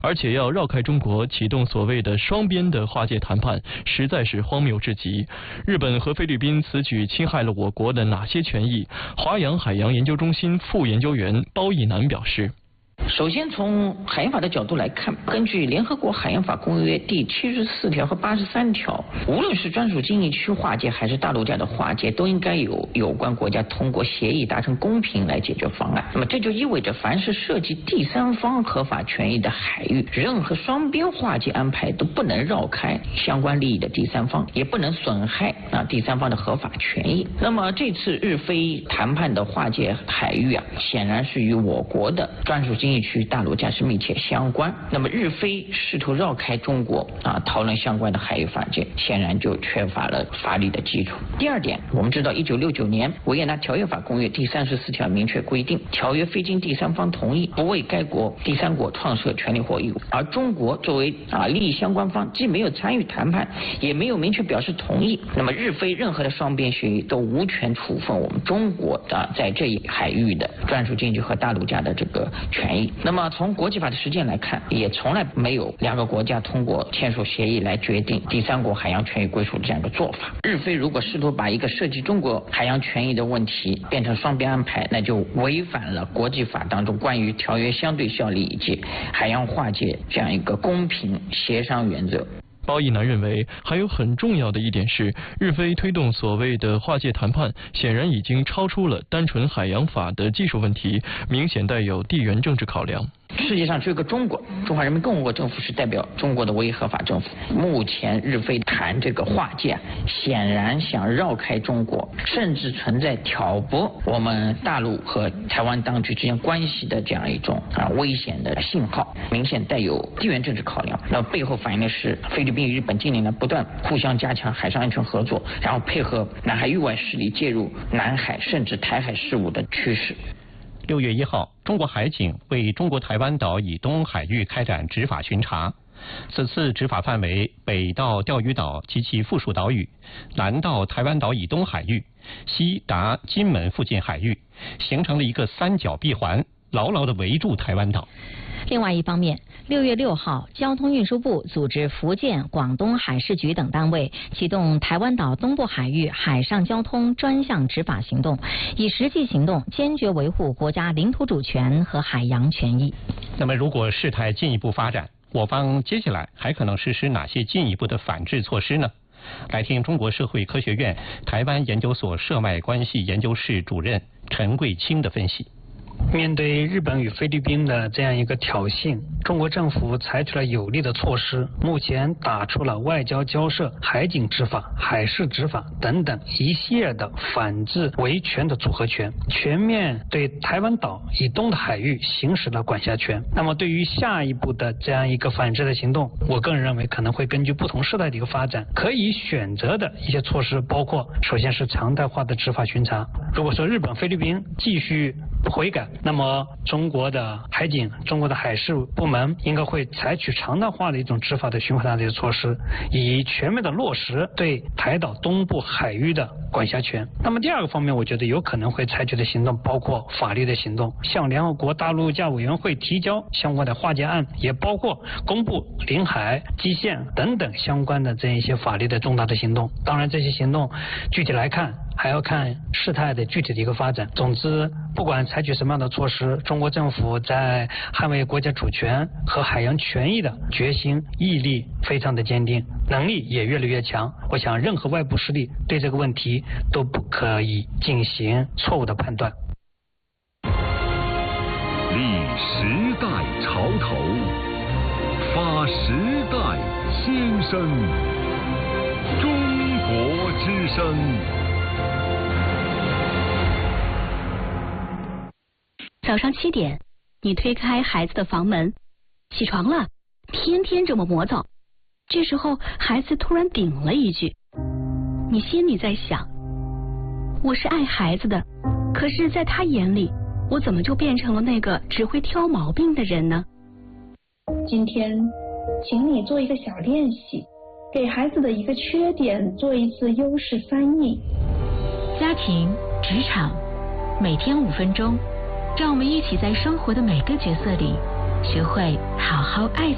而且要绕开中国启动所谓的双边的划界谈判，实在是荒谬至极。日本和菲律宾此举侵害了我国的哪些权益？华阳海洋研究中心副研究员包义南表示。 首先，从海洋法的角度来看，根据联合国海洋法公约第74条和83条，无论是专属经济区划界还是大陆架的划界，都应该由有关国家通过协议达成公平来解决方案。那么这就意味着，凡是涉及第三方合法权益的海域，任何双边划界安排都不能绕开相关利益的第三方，也不能损害第三方的合法权益。那么这次日菲谈判的划界海域显然是与我国的专属经济区大陆架是密切相关。那么日菲试图绕开中国讨论相关的海域法界，显然就缺乏了法理的基础。第二点，我们知道1969年维也纳条约法公约第34条明确规定，条约非经第三方同意，不为该国第三国创设权利或义务。而中国作为利益相关方，既没有参与谈判，也没有明确表示同意，那么日菲任何的双边协议都无权处分我们中国在这一海域的专属经济和大陆架的这个权益。那么从国际法的实践来看，也从来没有两个国家通过签署协议来决定第三国海洋权益归属的这样一个做法。日菲如果试图把一个涉及中国海洋权益的问题变成双边安排，那就违反了国际法当中关于条约相对效力以及海洋划界这样一个公平协商原则。 包义南认为，还有很重要的一点是，日菲推动所谓的划界谈判，显然已经超出了单纯海洋法的技术问题，明显带有地缘政治考量。 世界上只有个中国，中华人民共和国政府是代表中国的唯一合法政府。目前日菲谈这个划界，显然想绕开中国，甚至存在挑拨我们大陆和台湾当局之间关系的这样一种危险的信号，明显带有地缘政治考量。那背后反映的是菲律宾与日本近年来不断互相加强海上安全合作，然后配合南海域外势力介入南海甚至台海事务的趋势。 6月1号，中国海警为中国台湾岛以东海域开展执法巡查。此次执法范围北到钓鱼岛及其附属岛屿，南到台湾岛以东海域，西达金门附近海域，形成了一个三角闭环，牢牢地围住台湾岛。 另外一方面，6月6号，交通运输部组织福建、广东海事局等单位启动台湾岛东部海域海上交通专项执法行动，以实际行动坚决维护国家领土主权和海洋权益。 那么，如果事态进一步发展，我方接下来还可能实施哪些进一步的反制措施呢？来听中国社会科学院台湾研究所涉外关系研究室主任陈桂清的分析。 面对日本与菲律宾的这样一个挑衅，中国政府采取了有力的措施，目前打出了外交交涉、海警执法、海事执法等等一系列的反制维权的组合拳，全面对台湾岛以东的海域行使了管辖权。那么对于下一步的这样一个反制的行动，我个人认为可能会根据不同事态的一个发展，可以选择的一些措施包括，首先是常态化的执法巡查。如果说日本、菲律宾继续悔改，那么中国的海警、中国的海事部门应该会采取常态化的一种执法的巡回的措施，以全面的落实对台岛东部海域的管辖权。那么第二个方面，我觉得有可能会采取的行动包括法律的行动，向联合国大陆架委员会提交相关的划界案，也包括公布领海、基线等等相关的这一些法律的重大的行动。当然，这些行动具体来看还要看事态的具体的一个发展。总之，不管采取什么样的措施，中国政府在捍卫国家主权和海洋权益的决心毅力非常的坚定，能力也越来越强。我想任何外部势力对这个问题都不可以进行错误的判断。 立时代潮头，发时代先声，中国之声。 早上7点，你推开孩子的房门，起床了，天天这么磨蹭。这时候孩子突然顶了一句，你心里在想，我是爱孩子的，可是在他眼里，我怎么就变成了那个只会挑毛病的人呢？ 今天请你做一个小练习，给孩子的一个缺点做一次优势翻译。 家庭、职场，每天5分钟，让我们一起在生活的每个角色里学会好好爱